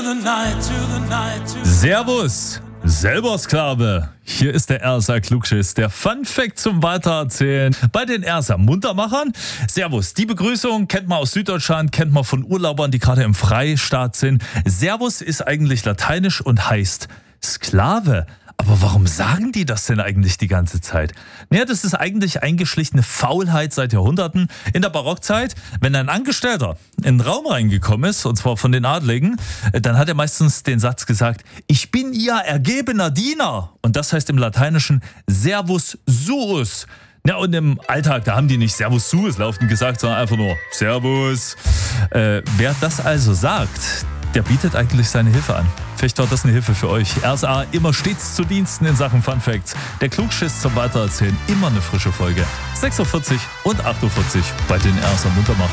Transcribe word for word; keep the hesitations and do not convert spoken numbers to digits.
Servus, selber Sklave. Hier ist der R S A Klugschiss, der Fun Fact zum Weitererzählen bei den R S A Muntermachern. Servus, die Begrüßung kennt man aus Süddeutschland, kennt man von Urlaubern, die gerade im Freistaat sind. Servus ist eigentlich lateinisch und heißt Sklave. Aber warum sagen die das denn eigentlich die ganze Zeit? Naja, das ist eigentlich eingeschlichene Faulheit seit Jahrhunderten. In der Barockzeit, wenn ein Angestellter in den Raum reingekommen ist, und zwar von den Adligen, dann hat er meistens den Satz gesagt, ich bin ihr ergebener Diener. Und das heißt im Lateinischen Servus suus. Ja, und im Alltag, da haben die nicht Servus suus laufend gesagt, sondern einfach nur Servus. Äh, wer das also sagt, der bietet eigentlich seine Hilfe an. Vielleicht war das eine Hilfe für euch. R S A immer stets zu Diensten in Sachen Fun Facts. Der Klugschiss zum Weitererzählen, immer eine frische Folge. sechs Uhr vierzig und acht Uhr vierzig bei den R S A Muntermachern.